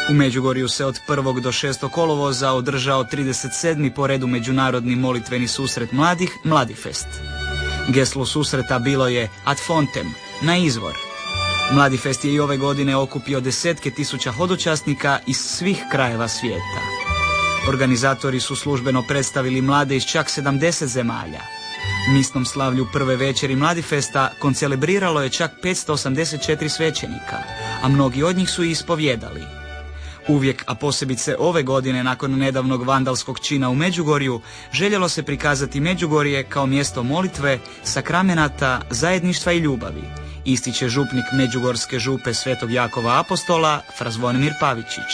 U Međugorju se od 1. do 6. kolovoza održao 37. po redu međunarodni molitveni susret mladih, Mladifest. Geslo susreta bilo je Ad fontem, na izvor. Mladifest je i ove godine okupio desetke tisuća hodočasnika iz svih krajeva svijeta. Organizatori su službeno predstavili mlade iz čak 70 zemalja. Misnom slavlju prve večeri Mladifesta koncelebriralo je čak 584 svećenika, a mnogi od njih su i ispovjedali. Uvijek, a posebice ove godine nakon nedavnog vandalskog čina u Međugorju, željelo se prikazati Međugorje kao mjesto molitve, sakramenata, zajedništva i ljubavi, ističe župnik Međugorske župe Svetog Jakova Apostola, fra Zvonimir Pavičić.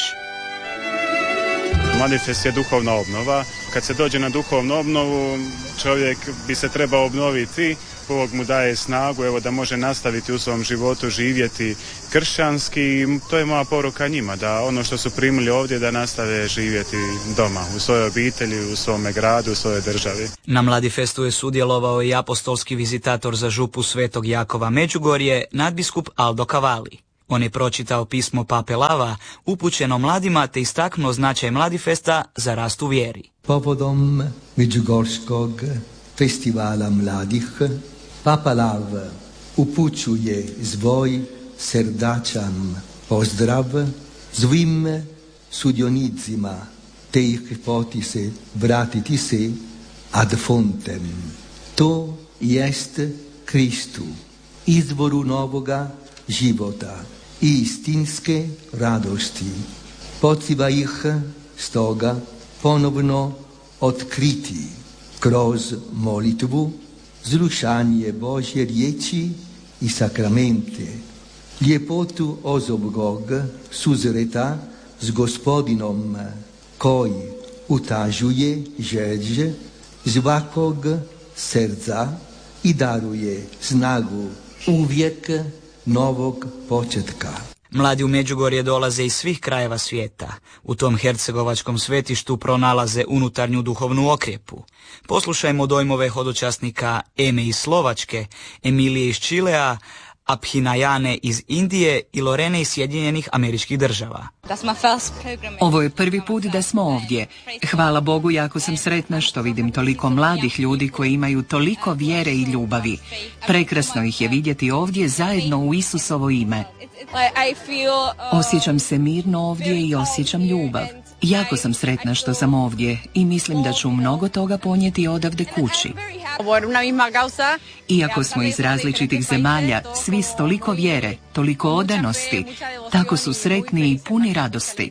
Mladifest je duhovna obnova. Kad se dođe na duhovnu obnovu, čovjek bi se trebao obnoviti. Bog mu daje snagu, evo, da može nastaviti u svom životu živjeti kršćanski. To je moja poruka njima, da ono što su primili ovdje da nastave živjeti doma, u svojoj obitelji, u svome gradu, u svojoj državi. Na Mladifestu je sudjelovao i apostolski vizitator za župu Svetog Jakova Međugorje, nadbiskup Aldo Cavalli. On je pročitao pismo Pape Lava upućeno mladima te istaknuo značaj Mladifesta za rast u vjeri. Povodom Međugorskog festivala mladih, Papa Lav upućuje svoj srdačan pozdrav svim sudionicima te ih potiče vratiti se ad fontem. To jest Kristu, izvoru novoga života i istinske radosti. Poziva ih stoga ponovno otkriti kroz molitvu, slušanje Božje riječi i sakramente, ljepotu osobnog susreta s Gospodinom koji utažuje želje svakog srca i daruje snagu uvijek novog početka. Mladi u Međugorje dolaze iz svih krajeva svijeta. U tom hercegovačkom svetištu pronalaze unutarnju duhovnu okrjepu. Poslušajmo dojmove hodočasnika Eme iz Slovačke, Emilije iz Čilea, Abhinayane iz Indije i Lorene iz Sjedinjenih Američkih Država. Ovo je prvi put da smo ovdje. Hvala Bogu, jako sam sretna što vidim toliko mladih ljudi koji imaju toliko vjere i ljubavi. Prekrasno ih je vidjeti ovdje zajedno u Isusovo ime. Osjećam se mirno ovdje i osjećam ljubav. Jako sam sretna što sam ovdje i mislim da ću mnogo toga ponijeti odavde kući. Iako smo iz različitih zemalja, svi s toliko vjere, toliko odanosti, tako su sretni i puni radosti.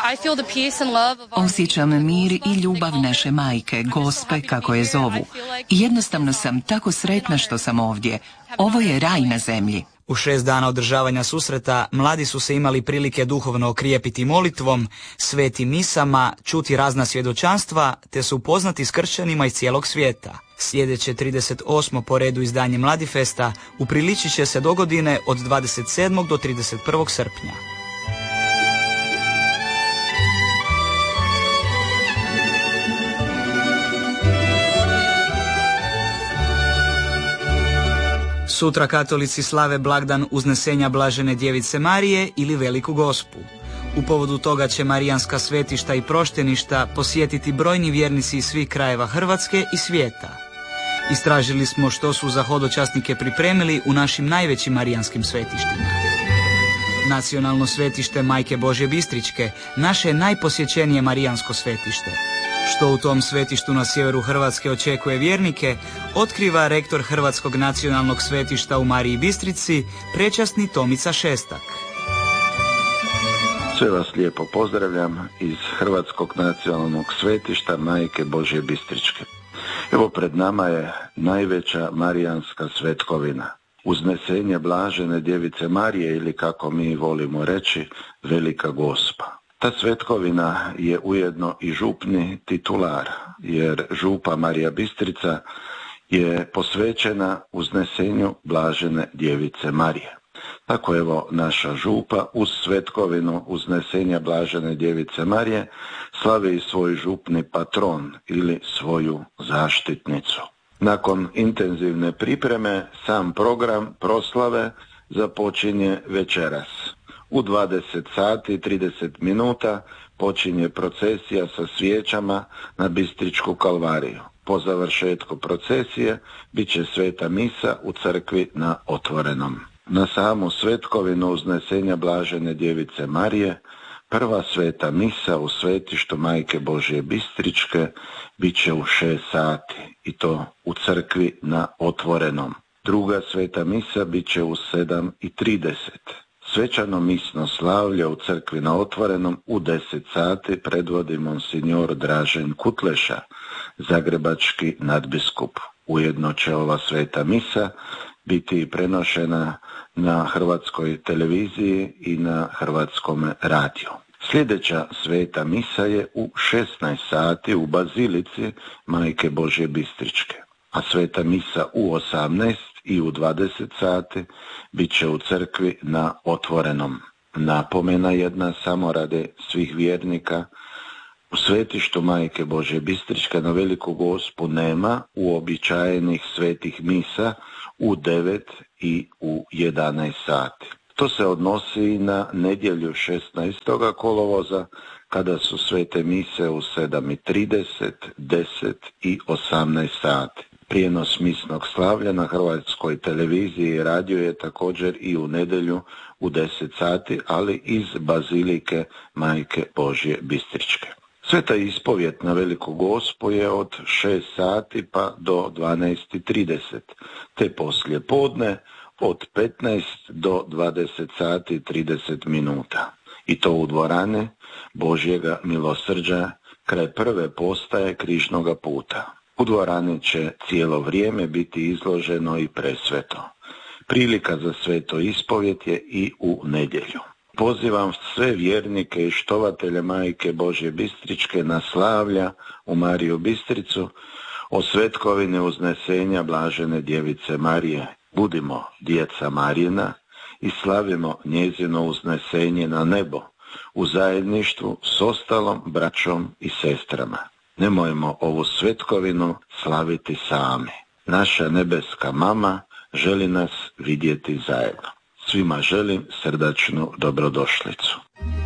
Osjećam mir i ljubav naše majke, Gospe, kako je zovu. I jednostavno sam tako sretna što sam ovdje. Ovo je raj na zemlji. U 6 dana održavanja susreta mladi su se imali prilike duhovno okrijepiti molitvom, svetim misama, čuti razna svjedočanstva te se upoznati s kršćanima iz cijelog svijeta. Sljedeće 38. po redu izdanje Mladifesta upriličit će se dogodine od 27. do 31. srpnja. Sutra katolici slave blagdan uznesenja Blažene Djevice Marije ili Veliku Gospu. U povodu toga će marijanska svetišta i prošteništa posjetiti brojni vjernici iz svih krajeva Hrvatske i svijeta. Istražili smo što su za hodočasnike pripremili u našim najvećim marijanskim svetištima. Nacionalno svetište Majke Božje Bistričke, naše najposjećenije marijansko svetište. Što u tom svetištu na sjeveru Hrvatske očekuje vjernike, otkriva rektor Hrvatskog nacionalnog svetišta u Mariji Bistrici, prečasni Tomica Šestak. Sve vas lijepo pozdravljam iz Hrvatskog nacionalnog svetišta Majke Božje Bistričke. Evo, pred nama je najveća marijanska svetkovina, uznesenje Blažene Djevice Marije ili, kako mi volimo reći, Velika Gospa. Ta svetkovina je ujedno i župni titular, jer župa Marija Bistrica je posvećena uznesenju Blažene Djevice Marije. Tako evo naša župa uz svetkovinu uznesenja Blažene Djevice Marije slavi i svoj župni patron ili svoju zaštitnicu. Nakon intenzivne pripreme sam program proslave započinje večeras. U 20 sati i 30 minuta počinje procesija sa svijećama na Bistričku kalvariju. Po završetku procesije bit će sveta misa u crkvi na Otvorenom. Na samu svetkovinu uznesenja Blažene Djevice Marije prva sveta misa u svetištu Majke Božje Bistričke bit će u 6 sati i to u crkvi na Otvorenom. Druga sveta misa bit će u 7:30. Svečano misno slavlje u crkvi na Otvorenom u 10 sati predvodi monsignor Dražen Kutleša, zagrebački nadbiskup. Ujedno će ova sveta misa biti prenošena na Hrvatskoj televiziji i na Hrvatskom radiju. Sljedeća sveta misa je u 16 sati u Bazilici Majke Božje Bistričke, a sveta misa u 18 i u 20 sati bit će u crkvi na Otvorenom. Napomena jedna samo radi svih vjernika: u svetištu Majke Božje Bistričke na Veliku Gospu nema uobičajenih svetih misa u 9 i u 11 sati. To se odnosi i na nedjelju 16. kolovoza, kada su svete mise u 7:30, 10 i 18 sati. Prijenos misnog slavlja na Hrvatskoj televiziji i radiju je također i u nedjelju u 10 sati, ali iz Bazilike Majke Božje Bistričke. Sveta ispovjed na Veliku Gospu je od 6 sati pa do 12:30, te poslije podne od 15 do 20 sati 30 minuta. I to u dvorani Božjega milosrđa kraj prve postaje Križnoga puta. U dvorani će cijelo vrijeme biti izloženo i presveto. Prilika za sveto ispovjed je i u nedjelju. Pozivam sve vjernike i štovatelje Majke Božje Bistričke na slavlja u Mariju Bistricu o svetkovini uznesenja Blažene Djevice Marije. Budimo djeca Marijina i slavimo njezino uznesenje na nebo u zajedništvu s ostalom braćom i sestrama. Nemojmo ovu svetkovinu slaviti sami. Naša nebeska mama želi nas vidjeti zajedno. Svima želim srdačnu dobrodošlicu.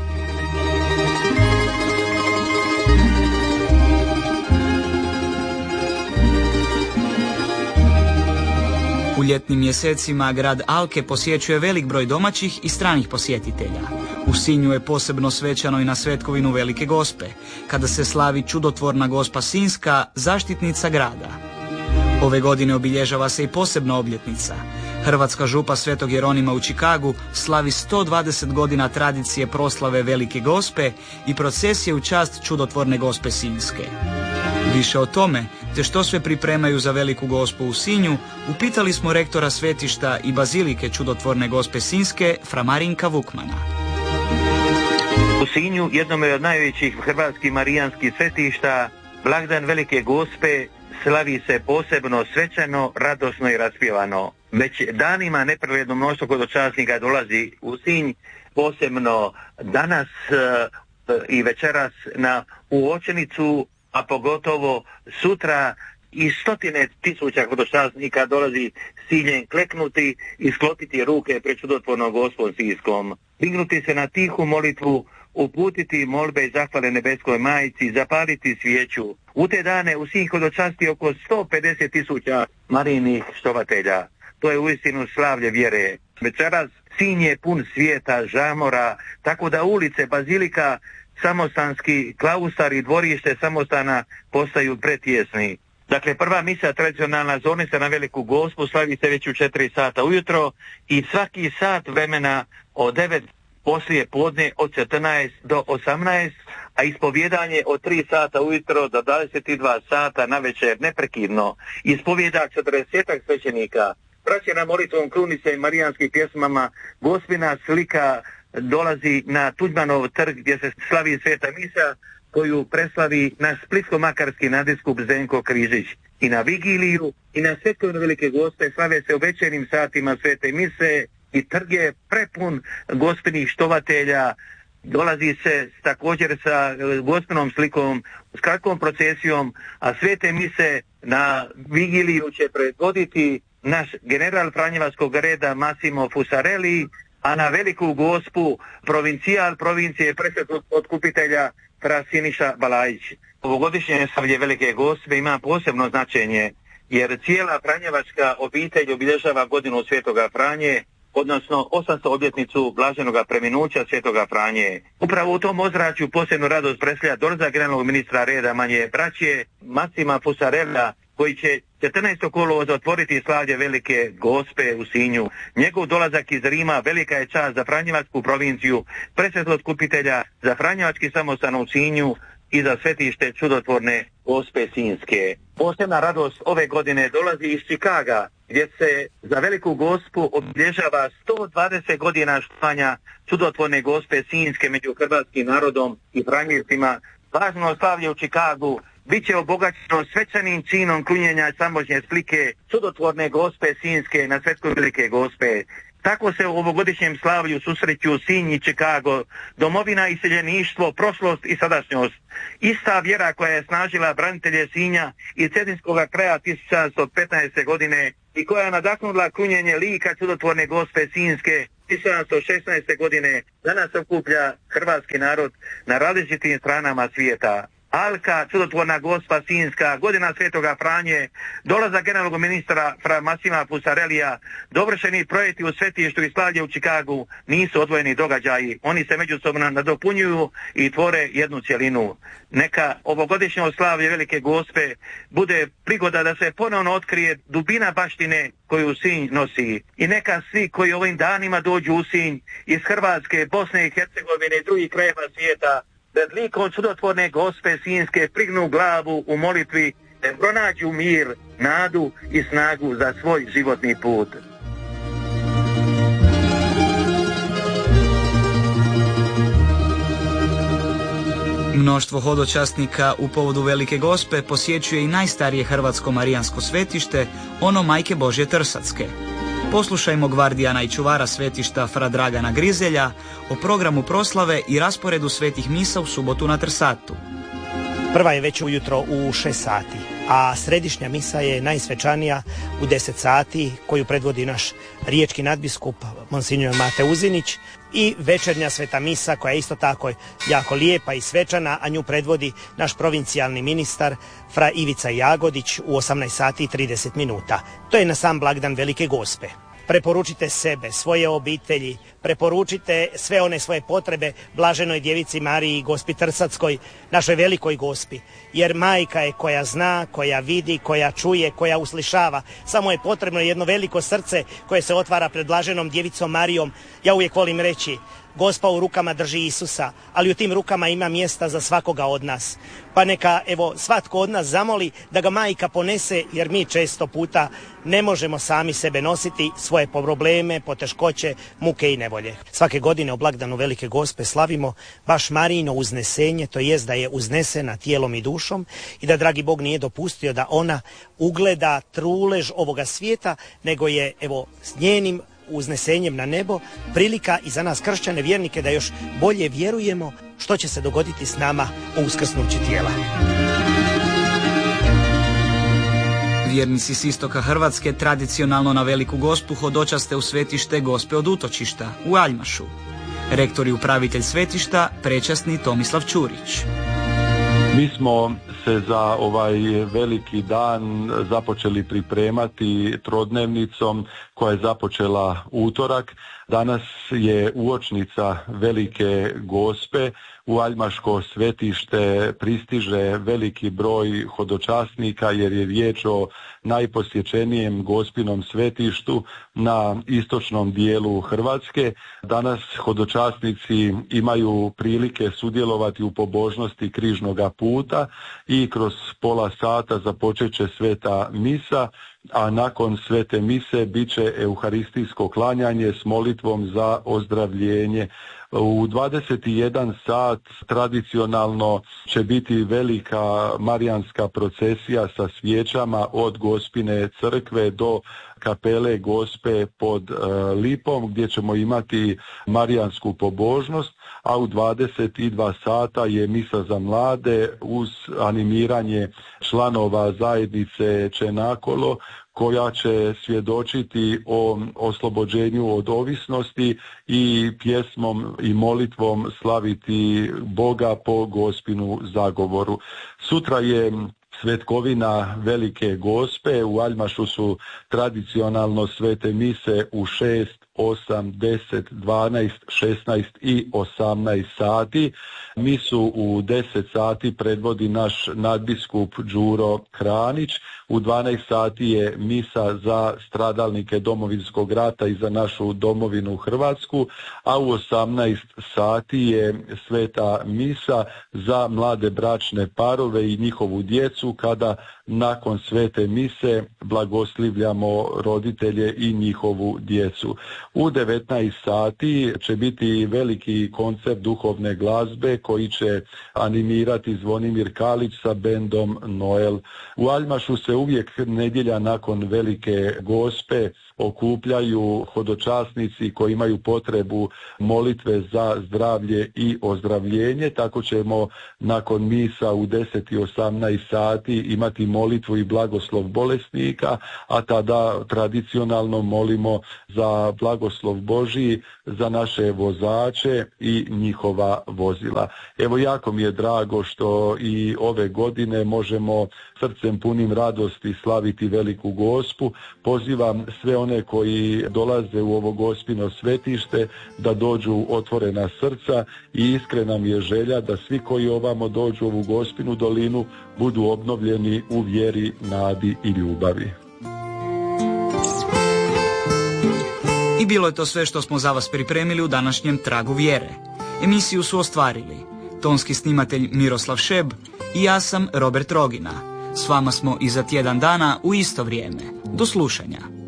U ljetnim mjesecima grad Alke posjećuje velik broj domaćih i stranih posjetitelja. U Sinju je posebno svečano i na svetkovinu Velike Gospe, kada se slavi čudotvorna Gospa Sinjska, zaštitnica grada. Ove godine obilježava se i posebna obljetnica. Hrvatska župa Svetog Jeronima u Čikagu slavi 120 godina tradicije proslave Velike Gospe i procesije u čast čudotvorne Gospe Sinjske. Više o tome, te što sve pripremaju za Veliku Gospu u Sinju, upitali smo rektora svetišta i bazilike čudotvorne Gospe Sinjske, fra Marinka Vukmana. U Sinju, jednom od najvećih hrvatskih marijanskih svetišta, blagdan Velike Gospe slavi se posebno svečano, radosno i raspjevano. Već danima nepregledno mnoštvo hodočasnika dolazi u Sinj, posebno danas i večeras na uočenicu, a pogotovo sutra i stotine tisuća hodočasnika dolazi s ciljem kleknuti i sklopiti ruke pred čudotvornom Gospom Sinjskom, dignuti se na tihu molitvu, uputiti molbe i zahvale nebeskoj majici, zapaliti svijeću. U te dane u Sinj hodočasti oko 150.000 Marijinih štovatelja. To je uistinu slavlje vjere. Večeras Sinj je pun svijeta, žamora, tako da ulice, bazilika, samostanski klaustar i dvorište samostana postaju pretjesni. Dakle, prva misa tradicionalna zovnica na Veliku Gospu slavi se već u 4 sata ujutro i svaki sat vremena od 9 poslije podne od 14 do 18, a ispovjedanje od 3 sata ujutro do 22 sata navečer neprekidno. Ispovjeda 40 svećenika. Praćena molitvom krunice i marijanskih pjesmama, Gospina slika dolazi na Tuđmanov trg gdje se slavi sveta misa, koju preslavi naš splitsko-makarski nadbiskup Zdenko Križić. I na vigiliju i na svetkovinu Velike Gospe slave se u večernjim satima svete mise i trg je prepun gospinih štovatelja. Dolazi se također sa gospinom slikom, s kratkom procesijom, a svete mise na vigiliju će predvoditi naš general Franjevačkog reda Massimo Fusarelli, a na Veliku Gospu provincijal provincije Presvetog Otkupitelja fra Siniša Balajić. Ovogodišnje slavlje Velike Gospe ima posebno značenje jer cijela franjevačka obitelj obilježava godinu Svetoga Franje, odnosno 800 obljetnicu blaženoga preminuća Svetoga Franje. Upravo u tom ozračju posebnu radost predstavlja dolazak generalnog ministra reda Manje braće Massima Fusarella, koji će 14. kolovoza otvoriti slavlje Velike Gospe u Sinju. Njegov dolazak iz Rima velika je čast za franjevačku provinciju, Presvetog Otkupitelja, za franjevački samostan u Sinju i za svetište čudotvorne Gospe Sinjske. Posebna radost ove godine dolazi iz Čikaga, gdje se za Veliku Gospu obilježava 120 godina štovanja čudotvorne Gospe Sinjske među hrvatskim narodom i franjevcima. Važno slavlje u Čikagu bit će obogaćeno svečanim činom klunjenja samožnje slike čudotvorne Gospe Sinjske na svetskoj Velike Gospe. Tako se u ovogodišnjem slavlju susreću Sinj i Čikago, domovina i iseljeništvo, prošlost i sadašnjost. Ista vjera koja je snažila branitelje Sinja i cetinskog kraja 1715. godine i koja je nadahnula klunjenje lika čudotvorne Gospe Sinjske 1716. godine, danas okuplja hrvatski narod na različitim stranama svijeta. Alka, čudotvorna Gospa Sinjska, godina Svetoga Franje, dolazak generalnog ministra fra Massima Fusarellija, dovršeni projekti u svetištu i slavlje u Čikagu nisu odvojeni događaji. Oni se međusobno nadopunjuju i tvore jednu cjelinu. Neka ovogodišnje slavlje Velike Gospe bude prigoda da se ponovno otkrije dubina baštine koju Sinj nosi. I neka svi koji ovim danima dođu u Sinj iz Hrvatske, Bosne i Hercegovine i drugih krajeva svijeta, pred likom čudotvorne Gospe Sinjske prignu glavu u molitvi, da pronađu mir, nadu i snagu za svoj životni put. Mnoštvo hodočasnika u povodu Velike Gospe posjećuje i najstarije hrvatsko marijansko svetište, ono Majke Božje Trsatske. Poslušajmo gvardijana i čuvara svetišta fra Dragana Grizelja o programu proslave i rasporedu svetih misa u subotu na Trsatu. Prva je već ujutro u 6 sati, a središnja misa je najsvečanija u 10 sati, koju predvodi naš riječki nadbiskup Monsignor Mate Uzinić, i večernja sveta misa koja je isto tako jako lijepa i svečana, a nju predvodi naš provincijalni ministar fra Ivica Jagodić u 18 sati i 30 minuta. To je na sam blagdan Velike Gospe. Preporučite sebe, svoje obitelji, preporučite sve one svoje potrebe Blaženoj Djevici Mariji, Gospi Trsatskoj, našoj Velikoj Gospi, jer majka je koja zna, koja vidi, koja čuje, koja uslišava. Samo je potrebno jedno veliko srce koje se otvara pred Blaženom Djevicom Marijom. Ja uvijek volim reći, Gospa u rukama drži Isusa, ali u tim rukama ima mjesta za svakoga od nas. Pa neka, evo, svatko od nas zamoli da ga majka ponese, jer mi često puta ne možemo sami sebe nositi, svoje probleme, poteškoće, muke i nevolje. Svake godine o blagdanu Velike Gospe slavimo baš Marijino uznesenje, to jest da je uznesena tijelom i dušom i da dragi Bog nije dopustio da ona ugleda trulež ovoga svijeta, nego je, evo, s njenim uznesenjem na nebo prilika i za nas kršćane vjernike da još bolje vjerujemo što će se dogoditi s nama u uskrsnući tijela. Vjernici s istoka Hrvatske tradicionalno na Veliku Gospu hodočaste u svetište Gospe od Utočišta u Aljmašu. Rektor i upravitelj svetišta prečasni Tomislav Čurić. Mi smo se za ovaj veliki dan započeli pripremati trodnevnicom koja je započela utorak. Danas je uočnica Velike Gospe. U Aljmaško svetište pristiže veliki broj hodočasnika jer je riječ o najposjećenijem Gospinom svetištu na istočnom dijelu Hrvatske. Danas hodočasnici imaju prilike sudjelovati u pobožnosti križnoga puta i kroz pola sata započet će sveta misa, a nakon svete mise bit će euharistijsko klanjanje s molitvom za ozdravljenje. U 21 sat tradicionalno će biti velika marijanska procesija sa svijećama od Gospine crkve do kapele Gospe pod Lipom, gdje ćemo imati marijansku pobožnost, a u 22 sata je misa za mlade uz animiranje članova zajednice Čenakolo, koja će svjedočiti o oslobođenju od ovisnosti i pjesmom i molitvom slaviti Boga po Gospinu zagovoru. Sutra je svetkovina Velike Gospe. U Aljmašu su tradicionalno svete mise u 6, 8, 10, 12, 16 i 18 sati. Misu u 10 sati predvodi naš nadbiskup Đuro Hranić. U 12 sati je misa za stradalnike Domovinskog rata i za našu domovinu Hrvatsku, a u 18 sati je sveta misa za mlade bračne parove i njihovu djecu, kada nakon svete mise blagoslivljamo roditelje i njihovu djecu. U 19 sati će biti veliki koncert duhovne glazbe koji će animirati Zvonimir Kalić sa bendom Noel. U Aljmašu se uvijek nedjelja nakon Velike Gospe okupljaju hodočasnici koji imaju potrebu molitve za zdravlje i ozdravljenje. Tako ćemo nakon misa u 10 i 18 sati imati molitvu i blagoslov bolesnika, a tada tradicionalno molimo za blagoslov Božji za naše vozače i njihova vozila. Evo, jako mi je drago što i ove godine možemo srcem punim radosti slaviti Veliku Gospu. Pozivam sve one koji dolaze u ovo Gospino svetište da dođu otvorena srca i iskrena mi je želja da svi koji ovamo dođu u ovu Gospinu dolinu budu obnovljeni u vjeri, nadi i ljubavi. I bilo je to sve što smo za vas pripremili u današnjem Tragu vjere. Emisiju su ostvarili tonski snimatelj Miroslav Šeb i ja sam Robert Rogina. S vama smo i za tjedan dana u isto vrijeme. Do slušanja.